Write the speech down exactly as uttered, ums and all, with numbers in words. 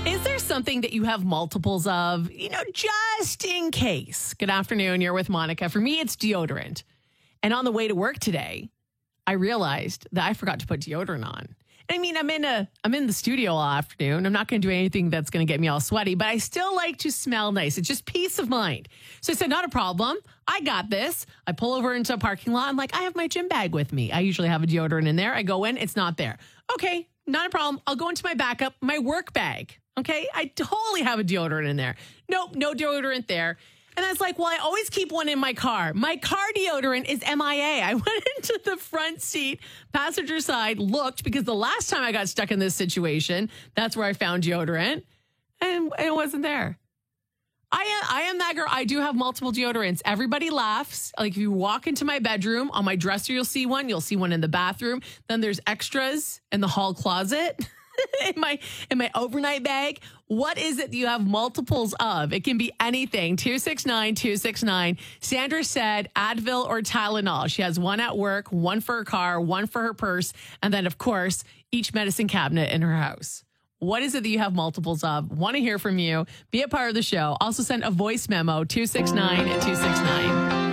Is there something that you have multiples of, you know, just in case? Good afternoon. You're with Monica. For me, it's deodorant. And on the way to work today, I realized that I forgot to put deodorant on. I mean, I'm in a, I'm in the studio all afternoon. I'm not going to do anything that's going to get me all sweaty, but I still like to smell nice. It's just peace of mind. So I said, not a problem. I got this. I pull over into a parking lot. I'm like, I have my gym bag with me. I usually have a deodorant in there. I go in, it's not there. Okay, not a problem. I'll go into my backup, my work bag. Okay, I totally have a deodorant in there. Nope, no deodorant there. And I was like, well, I always keep one in my car. My car deodorant is M I A. I went into the front seat, passenger side, looked, because the last time I got stuck in this situation, that's where I found deodorant, and it wasn't there. I am, I am that girl. I do have multiple deodorants. Everybody laughs. Like, if you walk into my bedroom, on my dresser, you'll see one. You'll see one in the bathroom. Then there's extras in the hall closet. in my in my overnight bag. What is it that you have multiples of? It can be anything. two six nine, two six nine. Sandra said Advil or Tylenol. She has one at work, one for her car, one for her purse, and then, of course, each medicine cabinet in her house. What is it that you have multiples of? Want to hear from you. Be a part of the show. Also send a voice memo, two six nine, two six nine.